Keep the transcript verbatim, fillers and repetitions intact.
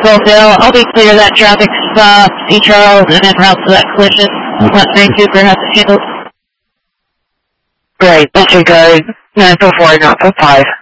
Fulfill. I'll be clear that traffic uh, C. Charles and en route to that collision. Thank you for having handled. Great, disregard nine four four, not four five.